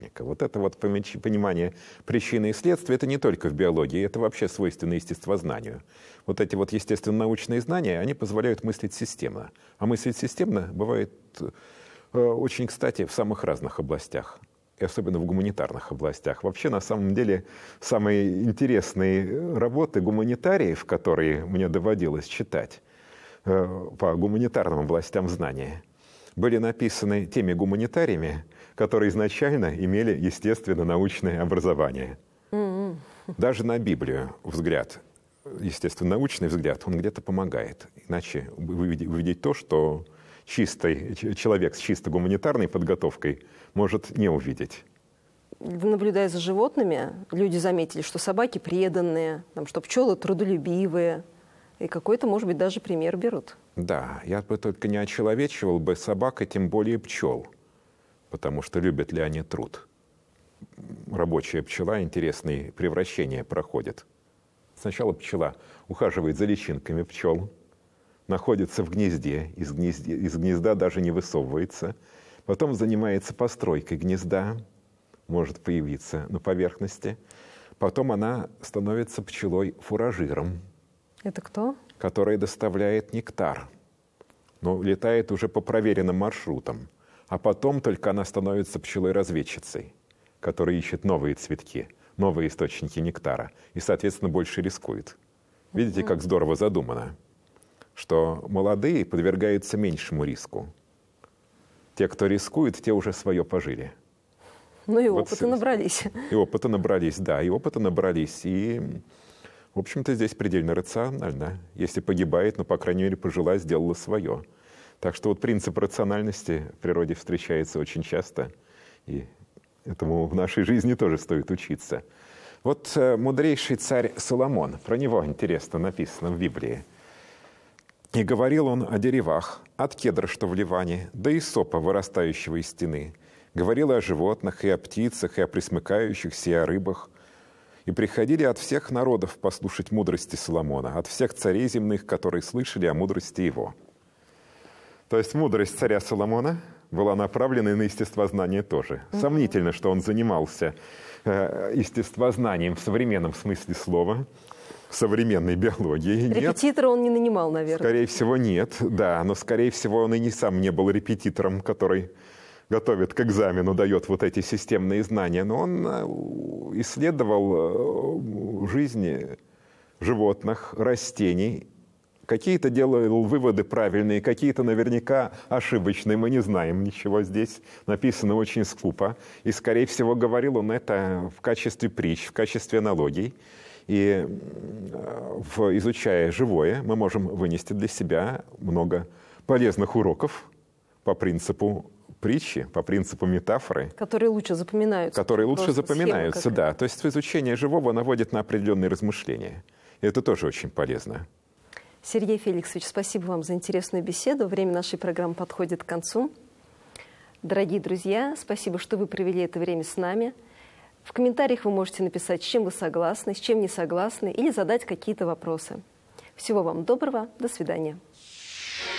Вот это вот понимание причины и следствия, это не только в биологии, это вообще свойственно естествознанию. Вот эти вот естественно-научные знания, они позволяют мыслить системно. А мыслить системно бывает очень кстати в самых разных областях, и особенно в гуманитарных областях. Вообще, на самом деле, самые интересные работы гуманитариев, которые мне доводилось читать по гуманитарным областям знания, были написаны теми гуманитариями, которые изначально имели естественно-научное образование. Даже на Библию взгляд, естественно-научный взгляд, он где-то помогает. Иначе увидеть то, что человек с чисто гуманитарной подготовкой может не увидеть. Наблюдая за животными, люди заметили, что собаки преданные, что пчелы трудолюбивые, и какой-то, может быть, даже пример берут. Да, я бы только не очеловечивал бы собак, и тем более пчел, потому что любят ли они труд. Рабочая пчела интересные превращения проходит. Сначала пчела ухаживает за личинками пчел, находится в гнезде, из гнезда даже не высовывается, потом занимается постройкой гнезда, может появиться на поверхности, потом она становится пчелой-фуражиром. Это кто? Которая доставляет нектар, но летает уже по проверенным маршрутам, а потом только она становится пчелой-разведчицей, которая ищет новые цветки, новые источники нектара и, соответственно, больше рискует. Видите, как здорово задумано, что молодые подвергаются меньшему риску. Те, кто рискует, те уже свое пожили. Ну и опыта набрались. И опыта набрались, да, и опыта набрались. И, в общем-то, здесь предельно рационально. Если погибает, по крайней мере, пожила, сделала свое. Так что вот принцип рациональности в природе встречается очень часто. И этому в нашей жизни тоже стоит учиться. Вот мудрейший царь Соломон, про него интересно написано в Библии. «И говорил он о деревах, от кедра, что в Ливане, до исопа, вырастающего из стены. Говорил о животных, и о птицах, и о пресмыкающихся, и о рыбах. И приходили от всех народов послушать мудрости Соломона, от всех царей земных, которые слышали о мудрости его». То есть мудрость царя Соломона была направлена и на естествознание тоже. Сомнительно, что он занимался естествознанием в современном смысле слова, в современной биологии. Репетитора он не нанимал, наверное. Скорее всего, нет, да. Но, скорее всего, он и сам не был репетитором, который готовит к экзамену, дает вот эти системные знания. Но он исследовал жизни животных, растений. Какие-то делал выводы правильные, какие-то наверняка ошибочные. Мы не знаем ничего здесь. Написано очень скупо. И, скорее всего, говорил он это в качестве притч, в качестве аналогий. И изучая живое, мы можем вынести для себя много полезных уроков по принципу притчи, по принципу метафоры. Которые лучше запоминаются. Которые лучше запоминаются, да. То есть изучение живого наводит на определенные размышления. И это тоже очень полезно. Сергей Феликсович, спасибо вам за интересную беседу. Время нашей программы подходит к концу. Дорогие друзья, спасибо, что вы провели это время с нами. В комментариях вы можете написать, с чем вы согласны, с чем не согласны, или задать какие-то вопросы. Всего вам доброго. До свидания.